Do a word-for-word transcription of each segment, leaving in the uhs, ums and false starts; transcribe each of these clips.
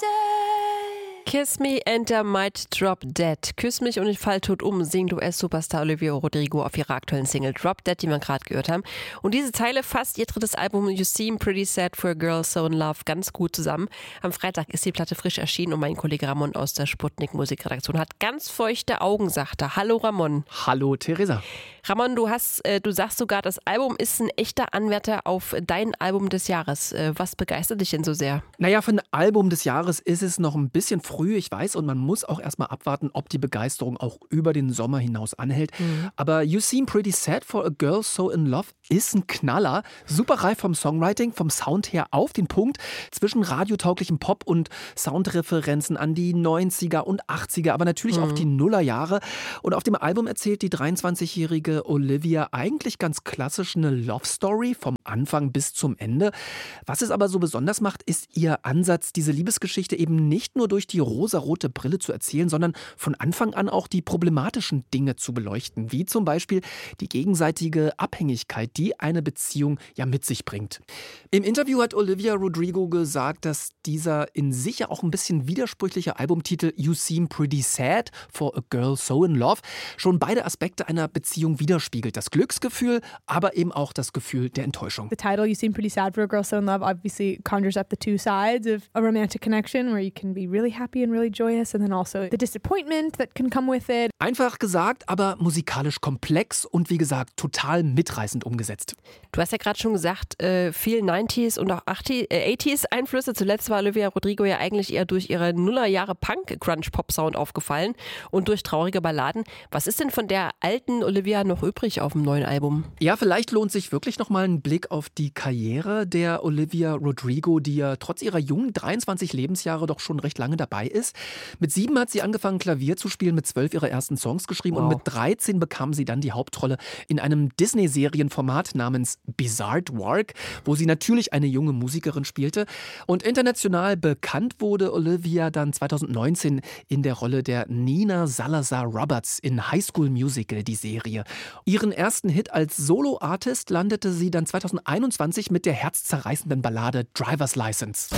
dead. Kiss Me and I Might Drop Dead. Küss mich und ich fall tot um, singt U S-Superstar Olivia Rodrigo auf ihrer aktuellen Single Drop Dead, die wir gerade gehört haben. Und diese Zeile fasst ihr drittes Album You Seem Pretty Sad for a Girl So in Love ganz gut zusammen. Am Freitag ist die Platte frisch erschienen und mein Kollege Ramon aus der Sputnik Musikredaktion hat ganz feuchte Augen, sagt er. Hallo Ramon. Hallo Theresa. Ramon, du hast, äh, du sagst sogar, das Album ist ein echter Anwärter auf dein Album des Jahres. Äh, was begeistert dich denn so sehr? Naja, für ein Album des Jahres ist es noch ein bisschen früh, ich weiß, und man muss auch erstmal abwarten, ob die Begeisterung auch über den Sommer hinaus anhält. Mhm. Aber You Seem Pretty Sad for a Girl So in Love ist ein Knaller. Super reif vom Songwriting, vom Sound her auf den Punkt. Zwischen radiotauglichem Pop und Soundreferenzen an die neunziger und achtziger, aber natürlich mhm. auch die Nullerjahre. Und auf dem Album erzählt die dreiundzwanzigjährige Olivia eigentlich ganz klassisch eine Love Story vom Anfang bis zum Ende. Was es aber so besonders macht, ist ihr Ansatz, diese Liebesgeschichte eben nicht nur durch die rosarote Brille zu erzählen, sondern von Anfang an auch die problematischen Dinge zu beleuchten, wie zum Beispiel die gegenseitige Abhängigkeit, die eine Beziehung ja mit sich bringt. Im Interview hat Olivia Rodrigo gesagt, dass dieser in sich ja auch ein bisschen widersprüchliche Albumtitel You Seem Pretty Sad for a Girl So in Love schon beide Aspekte einer Beziehung widerspiegelt. Das Glücksgefühl, aber eben auch das Gefühl der Enttäuschung. The title You Seem Pretty Sad for a Girl So in Love obviously conjures up the two sides of a romantic connection where you can be really happy and really joyous and then also the disappointment that can come with it. Einfach gesagt, aber musikalisch komplex und wie gesagt total mitreißend umgesetzt. Du hast ja gerade schon gesagt, äh, viel neunziger und auch achtziger, äh, achtziger Einflüsse. Zuletzt war Olivia Rodrigo ja eigentlich eher durch ihre Nullerjahre Punk-Grunge-Pop-Sound aufgefallen und durch traurige Balladen. Was ist denn von der alten Olivia noch übrig auf dem neuen Album? Ja, vielleicht lohnt sich wirklich nochmal ein Blick auf die Karriere der Olivia Rodrigo, die ja trotz ihrer jungen dreiundzwanzig Lebensjahre doch schon recht lange dabei ist. Mit sieben hat sie angefangen, Klavier zu spielen, mit zwölf ihre ersten Songs geschrieben wow. und mit dreizehn bekam sie dann die Hauptrolle in einem Disney-Serienformat namens Bizarre Work, wo sie natürlich eine junge Musikerin spielte. Und international bekannt wurde Olivia dann zweitausendneunzehn in der Rolle der Nina Salazar Roberts in High School Musical, die Serie. Ihren ersten Hit als Solo-Artist landete sie dann zweitausendeinundzwanzig mit der herzzerreißenden Ballade Driver's License.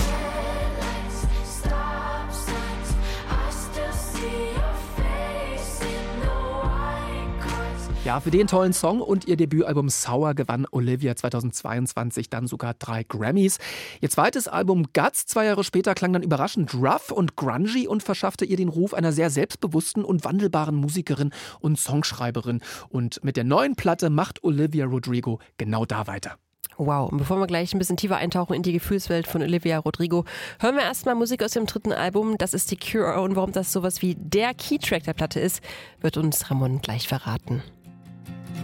Ja, für den tollen Song und ihr Debütalbum Sour gewann Olivia zweitausendzweiundzwanzig dann sogar drei Grammys. Ihr zweites Album Guts zwei Jahre später klang dann überraschend rough und grungy und verschaffte ihr den Ruf einer sehr selbstbewussten und wandelbaren Musikerin und Songschreiberin. Und mit der neuen Platte macht Olivia Rodrigo genau da weiter. Wow, und bevor wir gleich ein bisschen tiefer eintauchen in die Gefühlswelt von Olivia Rodrigo, hören wir erstmal Musik aus dem dritten Album. Das ist The Cure und warum das sowas wie der Keytrack der Platte ist, wird uns Ramon gleich verraten.